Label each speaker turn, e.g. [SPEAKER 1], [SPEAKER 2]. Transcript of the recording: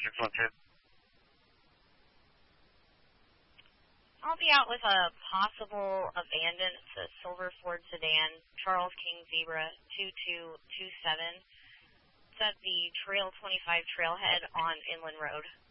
[SPEAKER 1] 612.
[SPEAKER 2] I'll be out with a possible abandoned. It's a silver Ford sedan, Charles King Zebra 2227. It's at the Trail 25 trailhead on Inland Road.